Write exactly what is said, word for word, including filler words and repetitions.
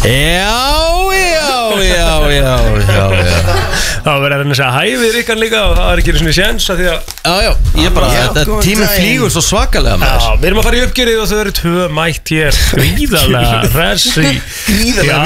Já, já, já, já, já, já. Það verður að reyna að segja hæ við Rikkan líka og það er ekki svona séns að því að Já, já, ég bara, þetta tíminn flýgur svo svakalega með Já, við erum að fara í uppgjörið og þau eru tvö mætt hér Gríðarlega hress í Gríðarlega